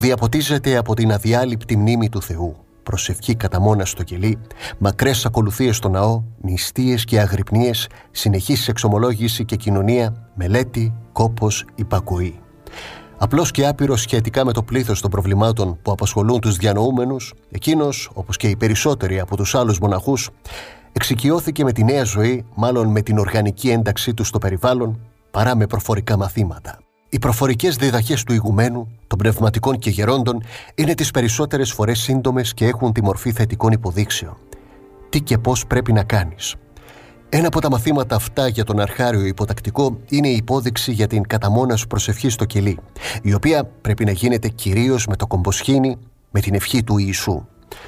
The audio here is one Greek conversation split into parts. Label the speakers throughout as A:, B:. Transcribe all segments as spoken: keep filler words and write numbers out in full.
A: Διαποτίζεται από την αδιάλειπτη μνήμη του Θεού, προσευχή κατά μόνα στο κελί, μακρές ακολουθίες στο ναό, νηστείες και αγρυπνίες, συνεχής εξομολόγηση και κοινωνία, μελέτη, κόπος, υπακοή. Απλός και άπειρος σχετικά με το πλήθος των προβλημάτων που απασχολούν τους διανοούμενους, εκείνος, όπως και οι περισσότεροι από τους άλλους μοναχούς, εξοικειώθηκε με τη νέα ζωή, μάλλον με την οργανική ένταξή του στο περιβάλλον, παρά με προφορικά μαθήματα. Οι προφορικές διδαχές του ηγουμένου, των πνευματικών και γερόντων, είναι τις περισσότερες φορές σύντομες και έχουν τη μορφή θετικών υποδείξεων. Τι και πώς πρέπει να κάνεις. Ένα από τα μαθήματα αυτά για τον αρχάριο υποτακτικό είναι η υπόδειξη για την κατά μόνας προσευχή στο κελί, η οποία πρέπει να γίνεται κυρίως με το κομποσχήνι, με την ευχή του Ιησού.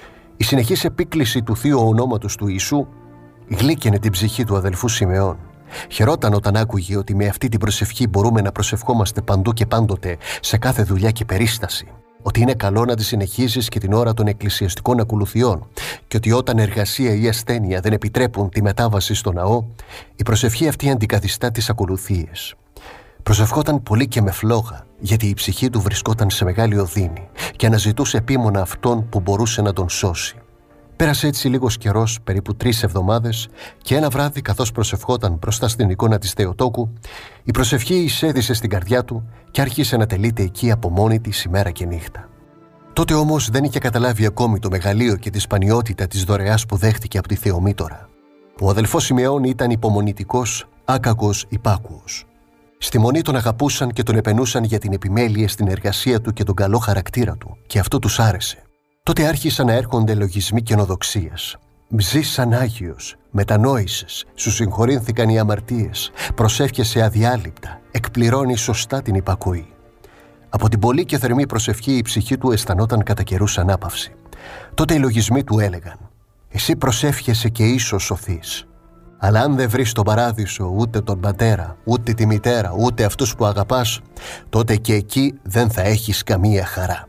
A: Η συνεχής επίκληση του Θείου ονόματος του Ιησού γλύκαινε την ψυχή του αδελφού Σιμεών. Χαιρόταν όταν άκουγε ότι με αυτή την προσευχή μπορούμε να προσευχόμαστε παντού και πάντοτε, σε κάθε δουλειά και περίσταση. Ότι είναι καλό να τη συνεχίζεις και την ώρα των εκκλησιαστικών ακολουθιών και ότι όταν εργασία ή ασθένεια δεν επιτρέπουν τη μετάβαση στο ναό, η προσευχή αυτή αντικαθιστά τις ακολουθίες. Προσευχόταν πολύ και με φλόγα, γιατί η ψυχή του βρισκόταν σε μεγάλη οδύνη και αναζητούσε επίμονα αυτόν που μπορούσε να τον σώσει. Πέρασε έτσι λίγος καιρός, περίπου τρεις εβδομάδες, και ένα βράδυ, καθώς προσευχόταν μπροστά στην εικόνα της Θεοτόκου, η προσευχή εισέδησε στην καρδιά του και άρχισε να τελείται εκεί από μόνη της ημέρα και νύχτα. Τότε όμως δεν είχε καταλάβει ακόμη το μεγαλείο και τη σπανιότητα της δωρεάς που δέχτηκε από τη Θεομήτωρα. Ο αδελφός Σιμεών ήταν υπομονητικός, άκακος, υπάκουος. Στη μονή τον αγαπούσαν και τον επενούσαν για την επιμέλεια στην εργασία του και τον καλό χαρακτήρα του, και αυτό τους άρεσε. Τότε άρχισαν να έρχονται λογισμοί καινοδοξίας. Ζεις σαν Άγιος, μετανόησες, σου συγχωρήθηκαν οι αμαρτίες, προσεύχεσαι αδιάλειπτα, εκπληρώνεις σωστά την υπακοή. Από την πολύ και θερμή προσευχή η ψυχή του αισθανόταν κατά καιρούς ανάπαυση. Τότε οι λογισμοί του έλεγαν: «Εσύ προσεύχεσαι και ίσως σωθείς. Αλλά αν δεν βρεις τον παράδεισο, ούτε τον πατέρα, ούτε τη μητέρα, ούτε αυτούς που αγαπάς, τότε και εκεί δεν θα έχεις καμία χαρά».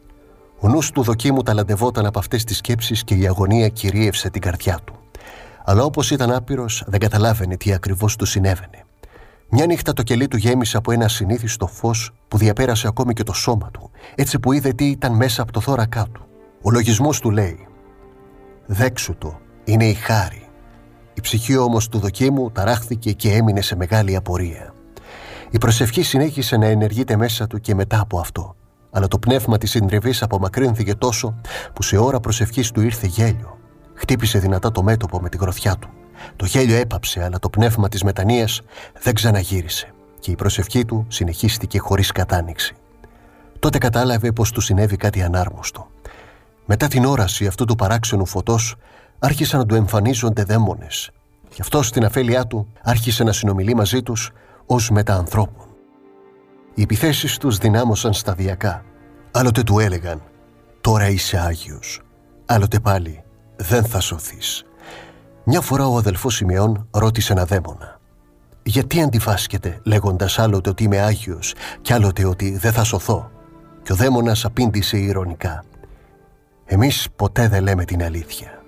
A: Ο νους του δοκίμου ταλαντευόταν από αυτές τις σκέψεις και η αγωνία κυρίευσε την καρδιά του. Αλλά όπως ήταν άπειρος, δεν καταλάβαινε τι ακριβώς του συνέβαινε. Μια νύχτα το κελί του γέμισε από ένα ασυνήθιστο φως που διαπέρασε ακόμη και το σώμα του, έτσι που είδε τι ήταν μέσα από το θώρακά του. Ο λογισμός του λέει: «Δέξου το, είναι η χάρη». Η ψυχή όμως του δοκίμου ταράχθηκε και έμεινε σε μεγάλη απορία. Η προσευχή συνέχισε να ενεργείται μέσα του και μετά από αυτό. Αλλά το πνεύμα της συντριβής απομακρύνθηκε τόσο που σε ώρα προσευχής του ήρθε γέλιο. Χτύπησε δυνατά το μέτωπο με τη γροθιά του. Το γέλιο έπαψε, αλλά το πνεύμα της μετανοίας δεν ξαναγύρισε και η προσευχή του συνεχίστηκε χωρίς κατάνοιξη. Τότε κατάλαβε πως του συνέβη κάτι ανάρμοστο. Μετά την όραση αυτού του παράξενου φωτός άρχισαν να του εμφανίζονται δαίμονες. Γι' αυτό στην αφέλειά του άρχισε να συνομιλεί μαζί τους ως μεταανθρώπων. Οι επιθέσεις τους δυνάμωσαν σταδιακά. Άλλοτε του έλεγαν: «Τώρα είσαι Άγιος». Άλλοτε πάλι: «Δεν θα σωθείς». Μια φορά ο αδελφός Σιμεών ρώτησε ένα δαίμονα: «Γιατί αντιφάσκεται λέγοντας άλλοτε ότι είμαι Άγιος και άλλοτε ότι δεν θα σωθώ?» Και ο δαίμονας απήντησε ειρωνικά: «Εμείς ποτέ δεν λέμε την αλήθεια».